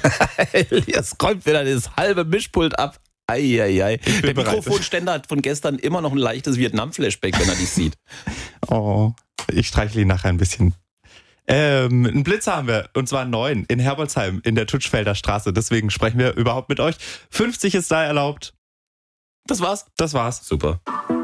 Elias räumt wieder das halbe Mischpult ab. Eieiei. Der Mikrofonständer hat von gestern immer noch ein leichtes Vietnam-Flashback, wenn er dich sieht. Oh, ich streichle ihn nachher ein bisschen. Einen Blitzer haben wir, und zwar einen neuen, in Herbolzheim, in der Tutschfelder Straße. Deswegen sprechen wir überhaupt mit euch. 50 ist da erlaubt. Das war's? Das war's. Super.